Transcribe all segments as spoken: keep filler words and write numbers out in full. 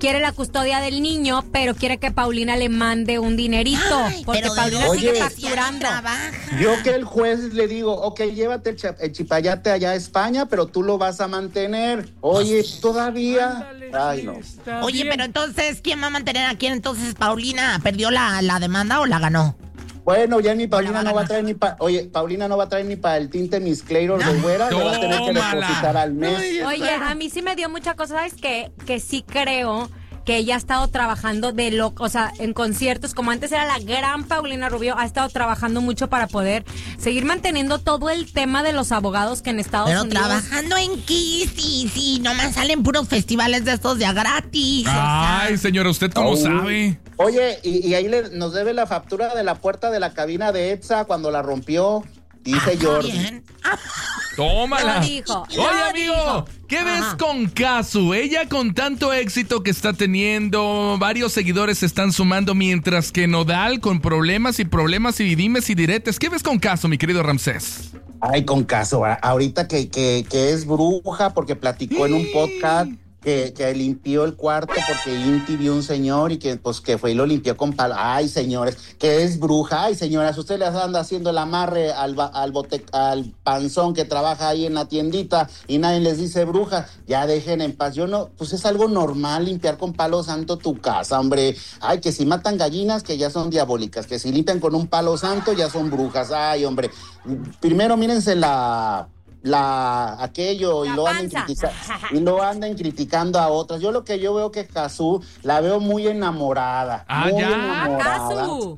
quiere la custodia del niño, pero quiere que Paulina le mande un dinerito. Ay, porque Paulina de sigue facturando. Yo que el juez le digo, ok, llévate el, cha- el chipayate allá a España, pero tú lo vas a mantener. Oye, todavía... Ándale, Ay, sí, no. está Oye, bien. pero entonces, ¿quién va a mantener a quién? Entonces, ¿Paulina perdió la, la demanda o la ganó? Bueno, ya ni Paulina va a no va a ganar. traer ni para... Oye, Paulina no va a traer ni para el tinte Miss Clayror de güera, le va a tener que Tómala. depositar al mes. Oye, a mí sí me dio mucha cosa, ¿sabes qué? Que sí creo que ella ha estado trabajando de lo, o sea, en conciertos, como antes era la gran Paulina Rubio, ha estado trabajando mucho para poder seguir manteniendo todo el tema de los abogados que en Estados Pero Unidos... trabajando en Kiss y sí, nomás salen puros festivales de estos de a gratis. o sea. Ay, señora, ¿usted cómo Oh. sabe? Oye, y, y ahí le, nos debe la factura de la puerta de la cabina de ETSA cuando la rompió, dice Ah, Jordi. bien. Ah, Tómala. Lo dijo, Oye, lo amigo, dijo. ¿qué Ajá. ves con Casu? Ella con tanto éxito que está teniendo, varios seguidores se están sumando, mientras que Nodal con problemas y problemas y dimes y diretes. ¿Qué ves con Casu, mi querido Ramsés? Ay, con caso, a- ahorita que, que, que es bruja porque platicó en un podcast que, que limpió el cuarto porque Inti vio un señor y que pues que fue y lo limpió con palo. Ay, señores, que es bruja. Ay, señoras, usted les anda haciendo el amarre al, ba- al, bote, al panzón que trabaja ahí en la tiendita y nadie les dice bruja. Ya dejen en paz. Yo no, pues es algo normal limpiar con palo santo tu casa, hombre. Ay, que si matan gallinas que ya son diabólicas, que si limpian con un palo santo ya son brujas. Ay, hombre. Primero mírense la... la aquello La y lo andan panza. critica- y lo andan criticando a otras. Yo lo que yo veo que Casu la veo muy enamorada. Ah, muy ya. enamorada. Casu.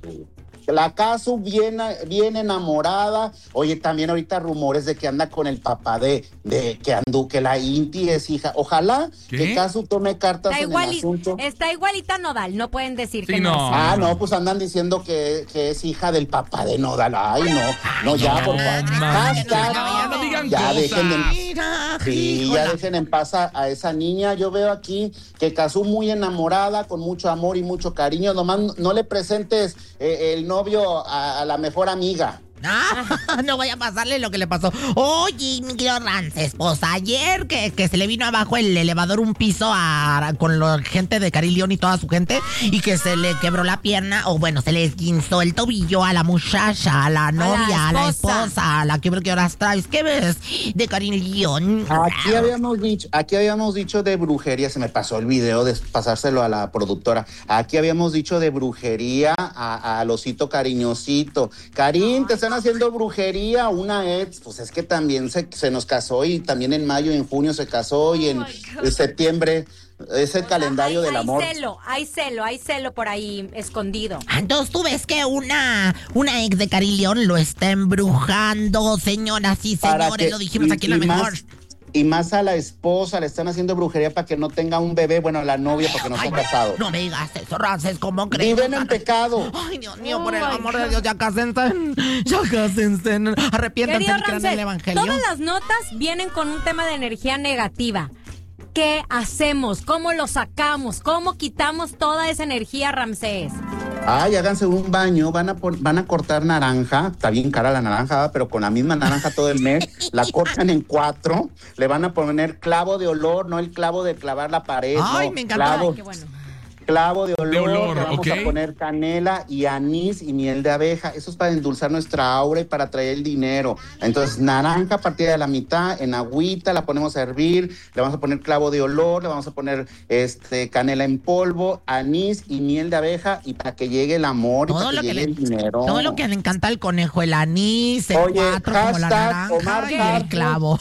La Casu bien, bien enamorada. Oye, también ahorita rumores de que anda con el papá de, de que andu, que la Inti es hija. Ojalá ¿Qué? que Casu tome cartas Está, en iguali- el asunto. está igualita Nodal, no pueden decir Sí, que no. no. es. Ah, no, pues andan diciendo que, que es hija del papá de Nodal. Ay, no, no, ya, por favor. no, Hashtag, no, no digan ya cosas. dejen de... Mira, Sí, híjola. ya dejen en paz a, a esa niña. Yo veo aquí que Casu muy enamorada, con mucho amor y mucho cariño. Nomás no, no le presentes eh, el novio a, a la mejor amiga. Ah, no voy a pasarle lo que le pasó. Oye, mi querido Rances, pues ayer que, que se le vino abajo el elevador un piso a, con la gente de Carilión y toda su gente y que se le quebró la pierna, o bueno, se le esguinzó el tobillo a la muchacha, a la novia, a la esposa. esposa, a la que que horas traes. ¿Qué ves de Carilión? Aquí habíamos dicho, aquí habíamos dicho de brujería, se me pasó el video de pasárselo a la productora. Aquí habíamos dicho de brujería a, a Losito Cariñosito. Karin, te están haciendo brujería, una ex, pues es que también se, se nos casó y también en mayo y en junio se casó y en, Oh my God. en septiembre es el calendario hay, del hay amor. celo, hay celo, hay celo por ahí escondido. Entonces tú ves que una, una ex de Carilión lo está embrujando, señoras y Para señores, que- lo dijimos y- aquí en la y mejor. más- Y más a la esposa le están haciendo brujería para que no tenga un bebé, bueno, a la novia porque no Ay, está casado. no me digas eso, Rances, ¿cómo crees? Viven en pecado. Ay, Dios mío, por Oh, el my amor God. de Dios, ya cásense, ya cásense, arrepiéntanse Querido y crean en el Ramsés, evangelio. todas las notas vienen con un tema de energía negativa. ¿Qué hacemos? ¿Cómo lo sacamos? ¿Cómo quitamos toda esa energía, Ramsés? Ay, háganse un baño, van a pon- van a cortar naranja, está bien cara la naranja, ¿verdad? Pero con la misma naranja todo el mes, la cortan en cuatro, le van a poner clavo de olor, no el clavo de clavar la pared. Ay, no, me encantó. Clavo, Ay, qué bueno. clavo de olor, De olor, le vamos ok. a poner canela y anís y miel de abeja, eso es para endulzar nuestra aura y para traer el dinero. Entonces, naranja partida de la mitad, en agüita, la ponemos a hervir, le vamos a poner clavo de olor, le vamos a poner este canela en polvo, anís y miel de abeja y para que llegue el amor y Todo para lo que que llegue le, el dinero. todo lo que le encanta al conejo, el anís, el Oye, cuatro como la hashtag naranja Omar y el Harfus. clavo.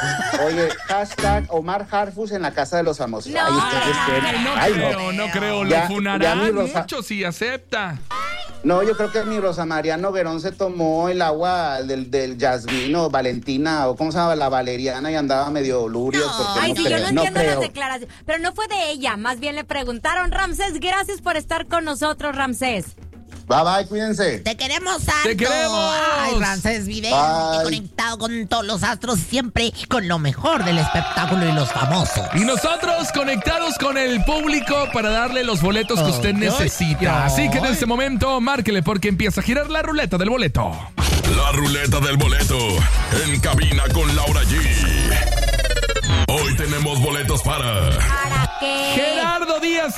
Oye, hashtag Omar Harfus en la casa de los famosos. No, Ay, ustedes no, qué- no, No Ay, creo, no creo, Ya- lo funarán ya mi Rosa- mucho si acepta. No, yo creo que mi Rosa María Noguerón se tomó el agua del, del Yasmín o Valentina, o cómo se llama, la Valeriana, y andaba medio lurios. No. porque Ay, no sí, creo, yo no entiendo creo. las declaraciones. Pero no fue de ella, más bien le preguntaron. Ramsés, gracias por estar con nosotros, Ramsés. Bye, bye, cuídense. Te queremos, Santo. ¡Te queremos! Ay, Ramsés Vidente, Bye. conectado con todos los astros, siempre con lo mejor del espectáculo y los famosos. Y nosotros conectados con el público para darle los boletos que usted Ay, necesita. ay. Así que en este momento, márquele porque empieza a girar la ruleta del boleto. La ruleta del boleto en cabina con Laura G. Hoy tenemos boletos para Para que... Gerardo Díaz